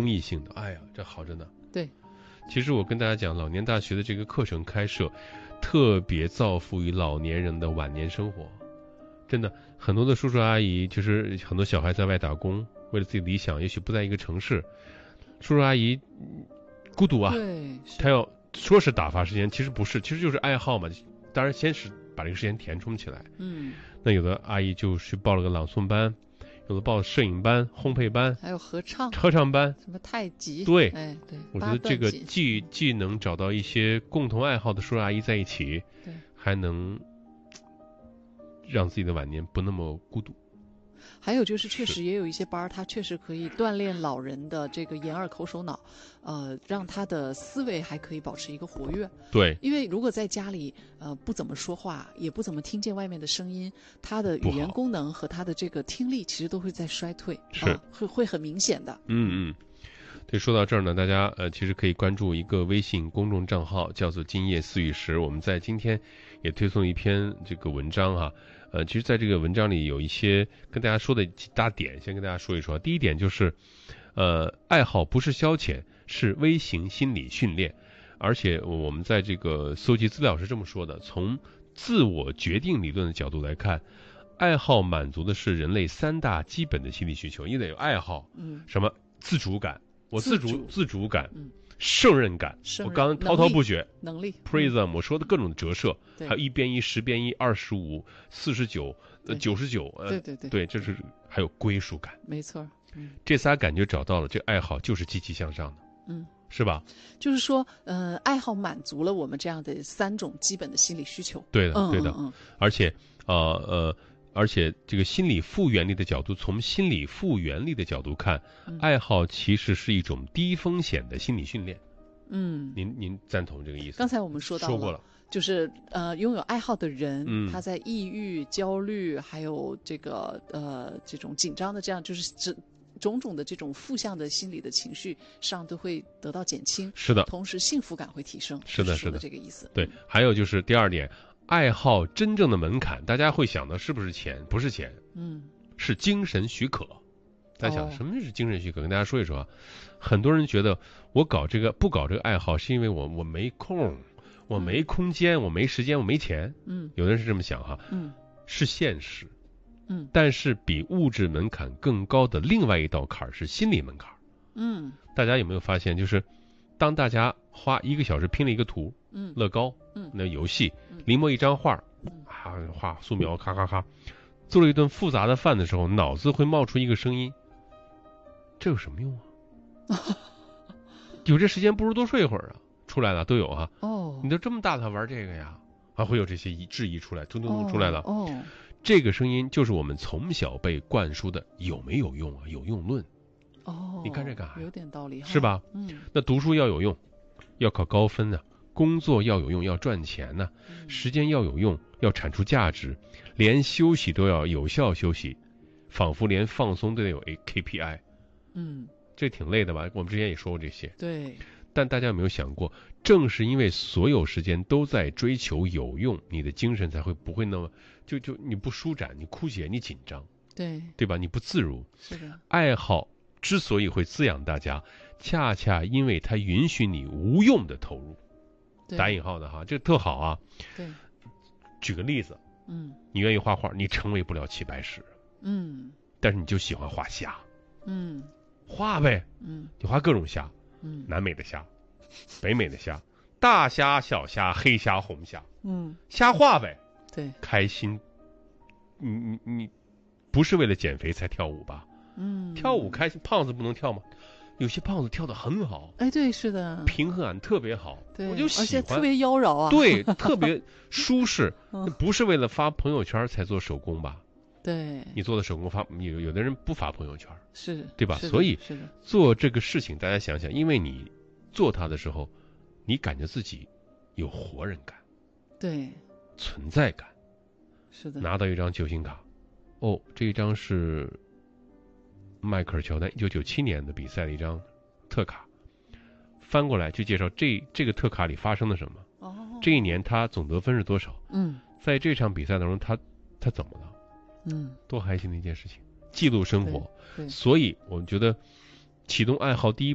公益性的，哎呀，这好着呢。 对， 其实我跟大家讲，老年大学的这个课程开设，特别造福于老年人的晚年生活。真的，很多的叔叔阿姨，就是很多小孩在外打工，为了自己理想，也许不在一个城市，叔叔阿姨孤独啊， 对， 他要说是打发时间，其实不是，其实就是爱好嘛。当然，先是把这个时间填充起来。那有的阿姨就去报了个朗诵班，有的报摄影班、烘焙班， 还有合唱班， 什么太极。 对， 对， 我觉得这个既能找到一些共同爱好的叔叔阿姨在一起， 对， 还能让自己的晚年不那么孤独。 还有就是确实也有一些班，它确实可以锻炼老人的这个眼耳口手脑，让他的思维还可以保持一个活跃。 对， 因为如果在家里不怎么说话，也不怎么听见外面的声音，他的语言功能和他的这个听力其实都会在衰退， 是会很明显的。 对，说到这儿呢，大家其实可以关注一个微信公众账号，叫做今夜思雨时。我们在今天也推送一篇这个文章哈。其实在这个文章里有一些跟大家说的几大点，先跟大家说一说。第一点就是，爱好不是消遣，是微型心理训练。而且我们在这个搜集资料是这么说的：从自我决定理论的角度来看，爱好满足的是人类3大基本的心理需求。你得有爱好，什么自主感，我自主感，胜任感，我刚滔滔不绝， 能力 prism 我说的各种折射，还有1变1、10变1、25、49、99，对，这是还有归属感， 没错， 这仨感觉找到了，这爱好就是积极向上的，是吧？ 就是说，爱好满足了我们这样的3种基本的心理需求。 对的，对的，而且而且这个心理复原力的角度，从心理复原力的角度看，爱好其实是一种低风险的心理训练。您赞同这个意思？ 刚才我们说过了，就是拥有爱好的人，他在抑郁、焦虑，还有这个这种紧张的这样，就是种种的这种负向的心理的情绪上都会得到减轻。 是的， 同时幸福感会提升。 是的， 这个意思。 对，还有就是第2点。爱好真正的门槛，大家会想的是不是钱？不是钱，是精神许可。大家想什么是精神许可？跟大家说一说啊。很多人觉得我不搞这个爱好，是因为我没空，我没空间，我没时间，我没钱。有的人是这么想哈。是现实。但是比物质门槛更高的另外一道坎是心理门槛。大家有没有发现，就是当大家花1个小时拼了一个图，乐高，那游戏，临摹一张画，画素描，咔咔咔，做了一顿复杂的饭的时候，脑子会冒出一个声音：这有什么用啊？有这时间不如多睡一会儿啊！出来了都有啊。你都这么大了玩这个呀？会有这些质疑出来，突出来了。这个声音就是我们从小被灌输的有没有用啊？有用论。你干这干啥？ 有点道理， 是吧？那读书要有用，要考高分啊；工作要有用，要赚钱呢；时间要有用，要产出价值；连休息都要有效休息，仿佛连放松都得有 KPI。这挺累的吧？我们之前也说过这些。 对。 但大家有没有想过，正是因为所有时间都在追求有用，你的精神才会不会那么就你不舒展，你枯竭，你紧张，对吧？你不自如。 是的。 爱好之所以会滋养大家，恰恰因为它允许你无用的投入，打引号的哈，这特好啊。 对。 举个例子，你愿意画画，你成为不了齐白石，但是你就喜欢画虾，画呗，你画各种虾，南美的虾，北美的虾，大虾、小虾、黑虾、红虾，瞎画呗， 对， 开心。你不是为了减肥才跳舞吧？跳舞开心，胖子不能跳吗？有些胖子跳得很好， 对，是的， 平衡感特别好，我就喜欢， 而且特别妖娆啊， 对，特别舒适。不是为了发朋友圈才做手工吧？ 对， 你做的手工有的人不发朋友圈， 是， 对吧？所以做这个事情，大家想想，因为你做它的时候，你感觉自己有活人感， 对， 存在感， 是的。 拿到一张球星卡，这一张是迈克尔乔丹1997年的比赛的一张特卡，翻过来就介绍这个特卡里发生了什么，这一年他总得分是多少，在这场比赛当中他怎么了，多开心的一件事情，记录生活。所以我觉得启动爱好第一